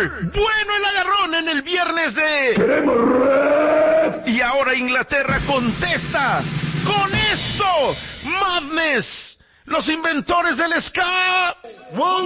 Bueno el agarrón en el viernes de... ¡Queremos Red! Y ahora Inglaterra contesta con esto. Madness, los inventores del ska.